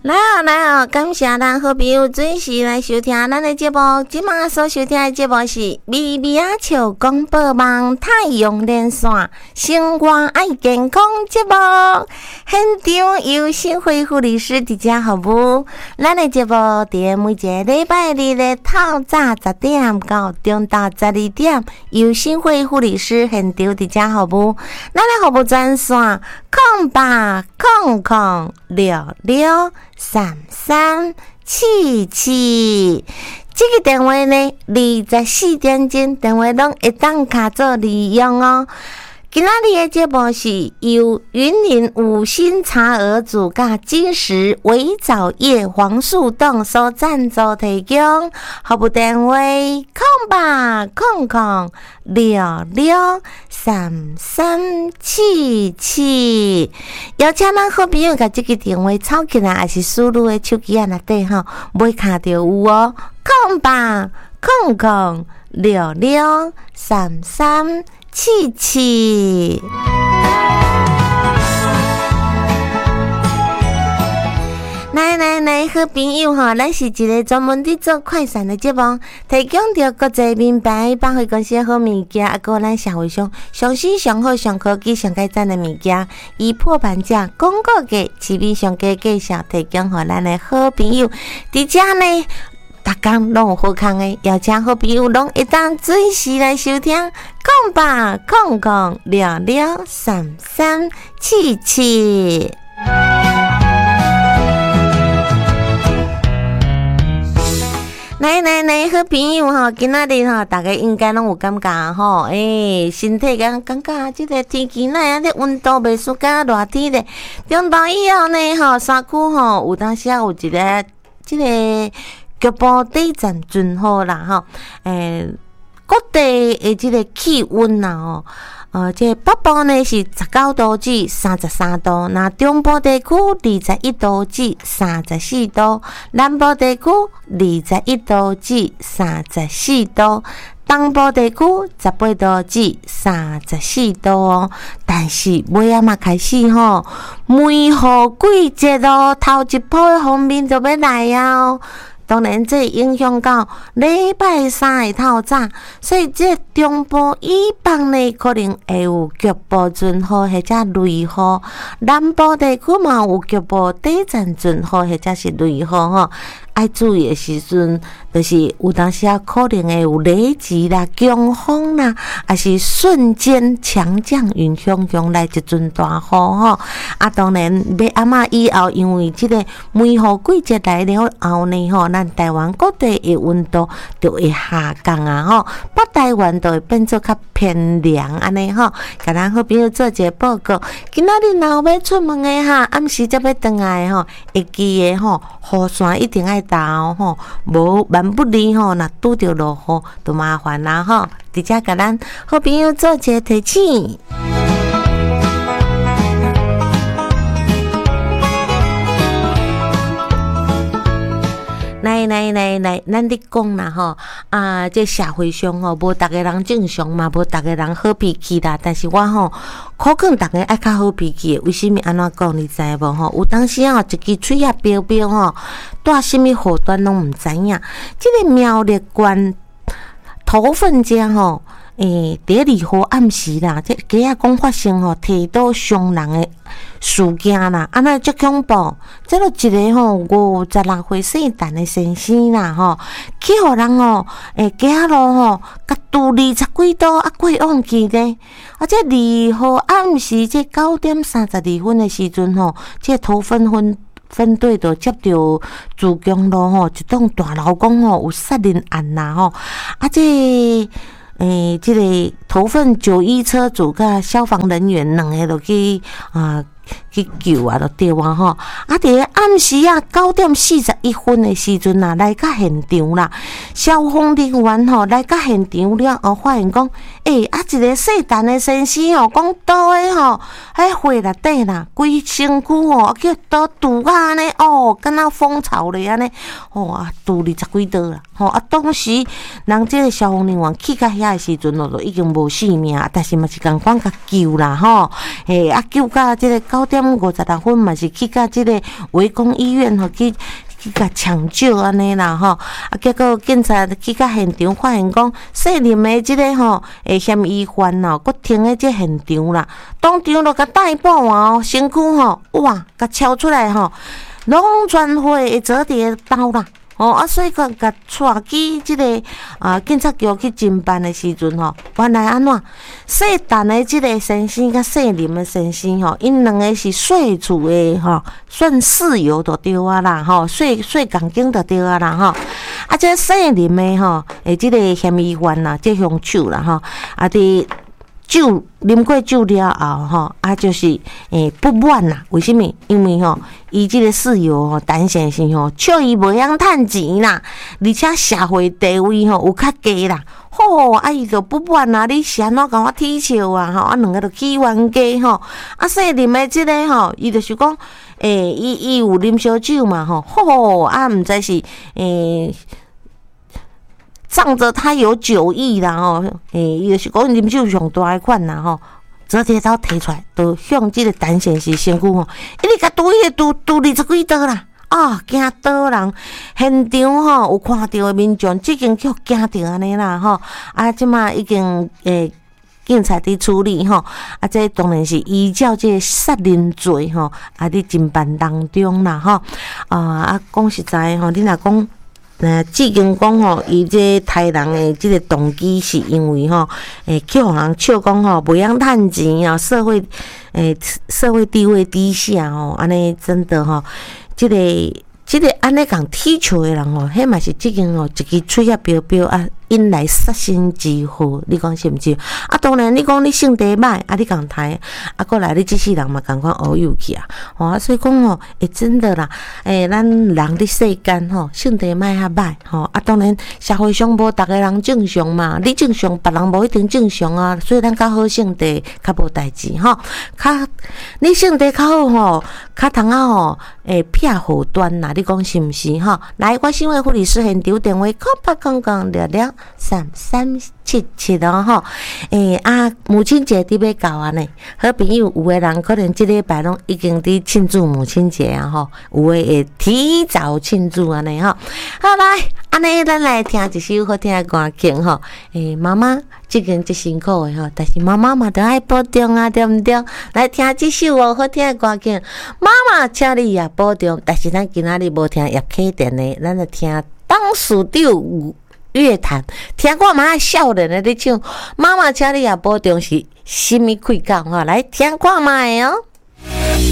来哦！感谢咱好朋友准时来收听咱的节目。今晚所收听的节目是微微仔笑广播网太阳连线生活爱健康节目。现场有新辉护理师伫遮服务。咱的节目伫每一个礼拜日的透早10点到中昼12点，有新辉护理师现场伫遮服务。咱的服务专线0800663377，这个电话呢24点钟电话拢会当卡做利用哦。今仔日的节目是由云林五星茶鹅组甲金石维藻叶黄树冻所赞助提供，服务电话0800663377，邀请咱好朋友甲这个电话抄起来，还是输入的手机内底吼，买卡就有哦。0800663377。来，好朋友吼，咱是一个专门伫做快闪的节目，提供着国际名牌百货公司的好物件，还有咱社会上上新上好上科技上改赞的物件，以破盘价、广告价、市面上价介绍，提供互咱的好朋友。伫遮呢，逐工拢有好康的，邀请好朋友拢会当准时来收听。0800663377。来，好朋友吼，今仔日吼，大家应该拢有感觉吼，身体感觉即个天气那样的温度袂输甲热天咧。中昼以后呢，吼，山区吼有当时有一个即个局部地震真好啦，吼，各地的即个气温啦，这北部呢是19度至33度，那中部地区21度至34度，南部地区21度至34度，东部地区18度至34度哦。但是尾仔嘛开始吼，梅雨季节咯，头一波的锋面就要来啊！当然，这影响到礼拜三的透早，所以这中部以北呢，可能会有局部阵雨或者雷雨；南部地区嘛有局部短暂阵雨或者是雷雨吼。爱注意的时阵，就是有当时可能会有雷击啦、强风啦，还是瞬间强降云向来一阵大雨吼。当然要暗仔以后，因为这个梅雨季节来了后呢吼，咱台湾各地的温度就会下降啊吼，北台湾就会变做较偏凉安尼吼。甲咱好朋友做一个报告，今仔日若要出门的哈，暗时才要回来的吼，会记的吼，雨伞一定爱打吼，无万不离吼，若拄着落雨就麻烦啦吼。直接甲咱好朋友做一个提醒。来，咱咧讲啦吼，这社会上吼，无逐个人正常嘛，无逐个人好脾气啦。但是我吼，可劝逐个爱较好脾气的。为什么安怎讲？你知无吼？有当时吼，一支嘴啊飙飙吼，带什么祸端拢毋知影。这个苗栗县头份遮吼，第二号暗时啦，这街仔讲发生吼，提刀伤人的事件啦，安尼足恐怖。这落一个吼56岁姓陈的先生啦吼，去互人吼，街仔路吼，甲拄20几刀过往去咧。这2号暗时这9点32分的时阵吼，这头份分队就接到自强路吼一栋大楼讲吼有杀人案啦吼，这个头份91车主甲消防人员两个就去救就对啊吼。伫暗时9点41分的时阵来到现场啦，消防人员吼来到现场了后，发现讲， 一个细陈的先生哦，讲倒诶吼，迄血内底啦，规身躯哦，叫倒拄啊安尼哦，敢若蜂巢咧安尼，拄20几刀啦，当时人即个消防人员去到遐的时阵哦，就已经无性命，但是嘛是共赶甲救啦吼，救到即个9点56分嘛是去到即个围攻医院吼去甲抢救安尼啦吼，结果警察去到现场发现讲，姓林的即个吼嫌疑犯哦，佫停喺即现场啦，当场就甲逮捕哦，身躯吼哇，甲超出来吼，拢全血会折叠刀啦。所以甲带去即个警察局去侦办的时阵吼，原来安怎？姓陈的即个先生甲姓林的先生吼，因两个是睡厝的吼，算室友就对啊啦吼，睡共间就对啊啦吼。这姓林的吼，即个嫌疑犯啦，即凶手啦吼，伫酒啉过酒了后吼，就是不满啦。为什么？因为吼，伊即个室友吼，陈先生吼，笑伊袂晓趁钱啦，而且社会地位吼有较低啦。伊就不满啦，你是安怎甲我踢笑啊？两个就起冤家吼。姓林的即个吼，伊就是讲，伊有啉烧酒嘛吼，毋知是仗着他有酒意啦吼，伊就是讲啉酒上大诶款啦吼，折叠刀摕出来，就向即个陈先生身躯吼，一直甲拄20几刀啦，惊倒人，现场吼有看到诶民众，即间叫惊着安尼啦吼，即马已经警察伫处理吼，这当然是依照这个杀人罪吼，伫侦办当中啦吼，讲实在吼，你若讲。至今讲吼，伊这杀人的这个动机是因为吼，叫人笑讲吼，袂晓趁钱啊，社会地位低下吼，安尼真的吼，这个安尼讲踢球的人吼，迄嘛是即间吼，一支嘴啊标标引来杀身之祸，你讲是毋是？当然你讲你性地歹，你共刣，过来你即世人嘛共款乌有去啊，所以讲吼，真的啦，咱人伫世间吼，性地歹较歹吼，当然社会上无逐个人正常嘛，你正常，别人无一定正常啊，所以咱较好性地较无代志吼，你性地较好吼，较通吼，撇好端啦，你讲是毋是吼？来，我新闻护理师现场电话空聊聊。3377哦吼，母亲节伫要到啊呢，好朋友有的人可能即礼拜拢已经伫庆祝母亲节啊吼，有的会提早庆祝安尼吼。好来，安尼咱来听一首好听的歌曲吼。妈妈即间真辛苦的吼，但是妈妈嘛都爱保重啊，对毋对？来听这首好听的歌曲，妈妈请你也保重。但是咱今仔日无听叶启田的，咱来听董事长。乐坛听看嘛，少年的咧唱，妈妈请你也保重是甚物开讲吼，来听看卖哦。